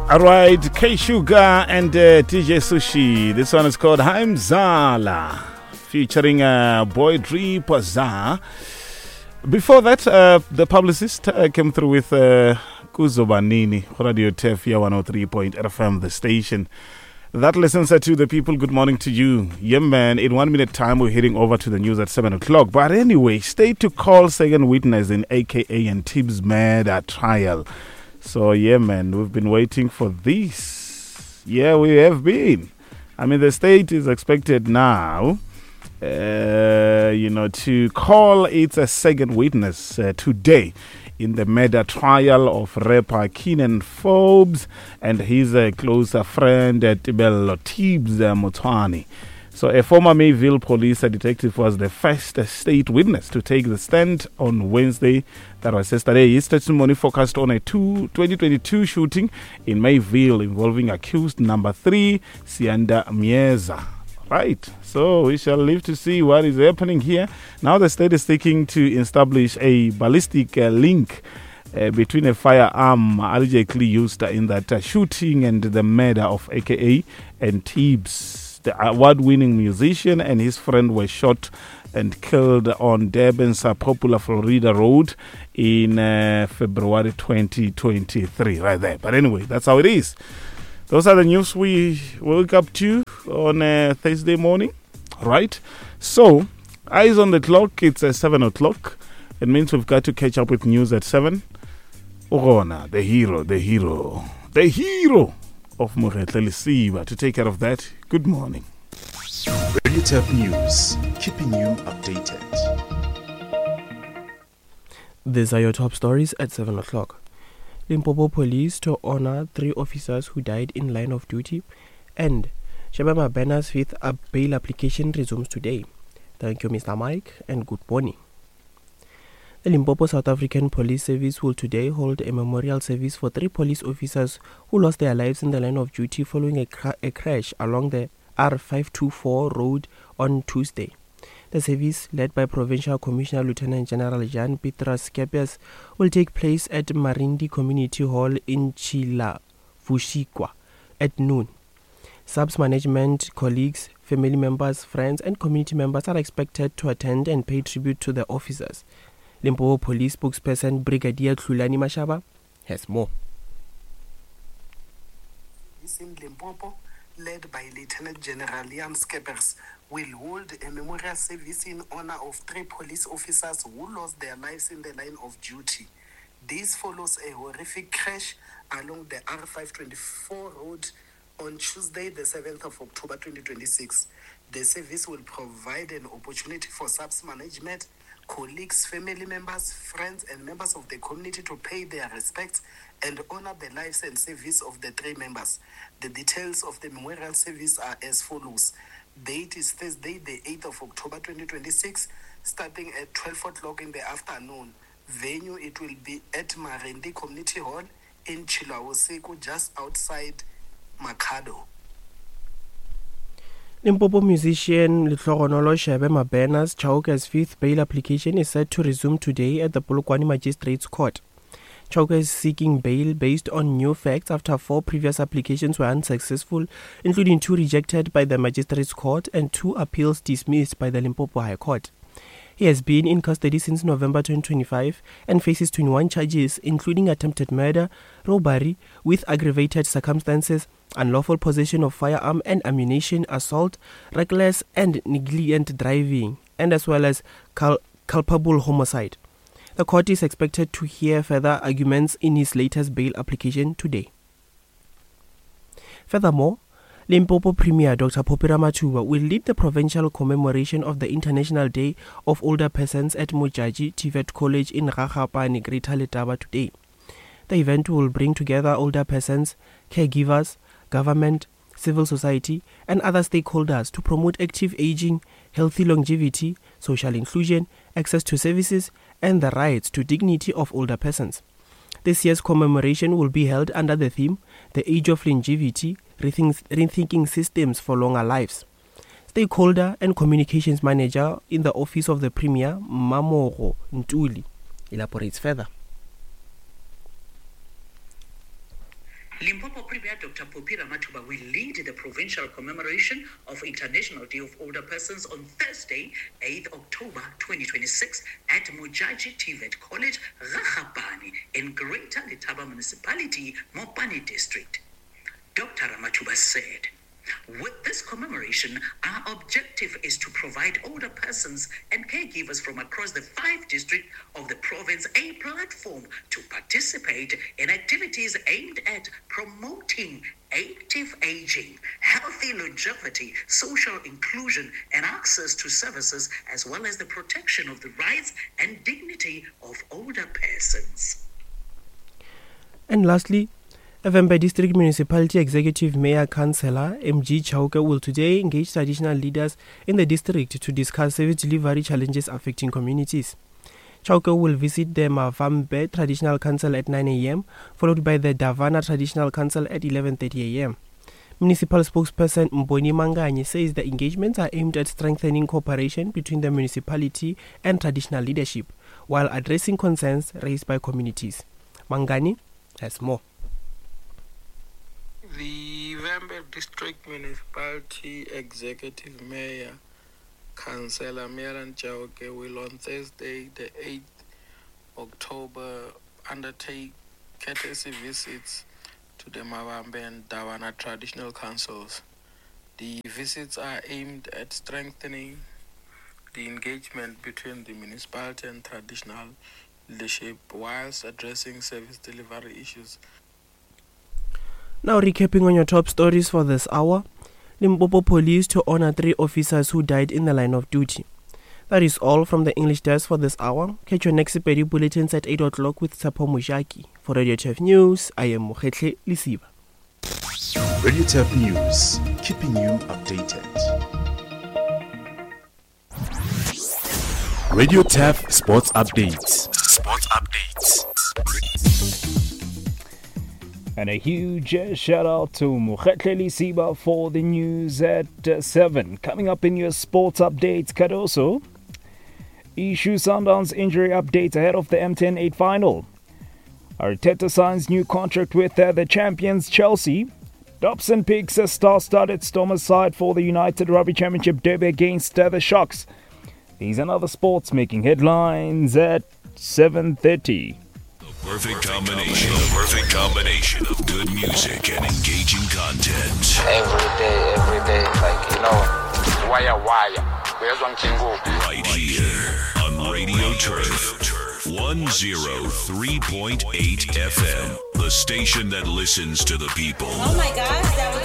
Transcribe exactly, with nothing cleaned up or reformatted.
Alright, K Sugar and uh, D J Sushi. This one is called Haimzala, featuring uh, Boy Dripazar. Before that, uh, the publicist uh, came through with uh, Kuzobanini, Radio Tefia one oh three point eight F M, the station. That listens to the people. Good morning to you. Yeah, man, in one minute time, we're heading over to the news at seven o'clock. But anyway, stay to call second witness in A K A and Tibbs murder trial. So, yeah, man, we've been waiting for this. Yeah, we have been. I mean, the state is expected now, uh, you know, to call its a second witness uh, today in the murder trial of rapper Keenan Forbes and his uh, closer friend uh, Tibelo Tibbs uh, Motwani. So a former Mayville police detective was the first state witness to take the stand on Wednesday. That was yesterday. His testimony focused on a two, twenty twenty-two shooting in Mayville involving accused number three, Sianda Mieza. Right, so we shall live to see what is happening here. Now the state is seeking to establish a ballistic uh, link uh, between a firearm allegedly used in that uh, shooting and the murder of A K A and Tibbs. The award-winning musician and his friend were shot and killed on Durban's uh, popular Florida Road in uh, February twenty twenty-three, right there. But anyway, that's how it is. Those are the news we woke up to on uh, Thursday morning, right? So, eyes on the clock, it's uh, seven o'clock. It means we've got to catch up with news at seven. Urona, the hero, the hero, the hero of Moretle Lisiba to take care of that. Good morning. Radio Tap News, keeping you updated. These are your top stories at seven o'clock. Limpopo Police to honor three officers who died in line of duty, and Shabama Bena's fifth bail application resumes today. Thank you, Mister Mike, and good morning. The Limpopo South African Police Service will today hold a memorial service for three police officers who lost their lives in the line of duty following a, cra- a crash along the R five twenty-four road on Tuesday. The service, led by Provincial Commissioner Lieutenant General Jean Petras Skepias, will take place at Marindi Community Hall in Chila, Vushikwa, at noon. Subs management, colleagues, family members, friends, and community members are expected to attend and pay tribute to the officers. Limpopo Police spokesperson Brigadier Tlulani Mashaba has more. In Limpopo, led by Lieutenant General Jan Skeppers, will hold a memorial service in honor of three police officers who lost their lives in the line of duty. This follows a horrific crash along the R five twenty-four road on Tuesday, the seventh of October twenty twenty-six. The service will provide an opportunity for subs management, colleagues, family members, friends, and members of the community to pay their respects and honor the lives and service of the three members. The details of the memorial service are as follows. Date is Thursday, the eighth of October twenty twenty-six, starting at twelve o'clock in the afternoon. Venue, it will be at Marindi Community Hall in Chilawoseko, just outside Makado. Limpopo musician Litlogonolo Shebe Mabena's Chauke's fifth bail application is set to resume today at the Polokwane Magistrates Court. Chauke is seeking bail based on new facts after four previous applications were unsuccessful, including two rejected by the Magistrates Court and two appeals dismissed by the Limpopo High Court. He has been in custody since November twenty twenty-five and faces twenty-one charges, including attempted murder, robbery with aggravated circumstances, unlawful possession of firearm and ammunition, assault, reckless and negligent driving, and as well as cul- culpable homicide. The court is expected to hear further arguments in his latest bail application today. Furthermore, Limpopo Premier Doctor Popira Matuba will lead the provincial commemoration of the International Day of Older Persons at Mojaji Tivet College in Ragapane, Greater Letaba today. The event will bring together older persons, caregivers, government, civil society, and other stakeholders to promote active aging, healthy longevity, social inclusion, access to services, and the rights to dignity of older persons. This year's commemoration will be held under the theme, The Age of Longevity, Rethink- Rethinking Systems for Longer Lives. Stakeholder and Communications Manager in the Office of the Premier, Mamoro Ntuli, elaborates further. Limpopo Premier Doctor Popi Ramathuba will lead the provincial commemoration of International Day of Older Persons on Thursday, eighth October twenty twenty-six at Mojaji T V E T College, Rakgapane in Greater Letaba Municipality, Mopani District. Doctor Ramathuba said, with this commemoration, our objective is to provide older persons and caregivers from across the five districts of the province a platform to participate in activities aimed at promoting active aging, healthy longevity, social inclusion, and access to services, as well as the protection of the rights and dignity of older persons. And lastly, Avemba District Municipality Executive Mayor Councillor M G Chauke will today engage traditional leaders in the district to discuss service delivery challenges affecting communities. Chauke will visit the Mavambe Traditional Council at nine a.m, followed by the Davana Traditional Council at eleven thirty a.m. Municipal spokesperson Mboni Manganye says the engagements are aimed at strengthening cooperation between the municipality and traditional leadership, while addressing concerns raised by communities. Mangani has more. The Vembe District Municipality Executive Mayor, Councillor Miran Chauke, will on Thursday, the eighth October, undertake courtesy visits to the Mavambe and Davana traditional councils. The visits are aimed at strengthening the engagement between the municipality and traditional leadership whilst addressing service delivery issues. Now recapping on your top stories for this hour. Limpopo Police to honor three officers who died in the line of duty. That is all from the English desk for this hour. Catch your next Sepedi bulletins at eight o'clock with Sapo Mujaki. For Radio T F News, I am Mohetle Lisiba. Radio T F News, keeping you updated. Radio T F Sports Updates. Sports Updates. And a huge uh, shout out to Mohetle Lisiba for the news at uh, seven. Coming up in your sports updates, Cardoso. Issue Sundowns injury updates ahead of the M ten eight final. Arteta signs new contract with uh, the champions Chelsea. Dobson picks a star-studded Stormers side for the United Rugby Championship derby against uh, the Sharks. These and other sports making headlines at seven thirty. Perfect combination, the perfect combination of good music and engaging content. Every day, every day, like, you know, wire, wire. Where's one can go? Right here on Radio Turf, one oh three point eight F M, the station that listens to the people. Oh my gosh, that was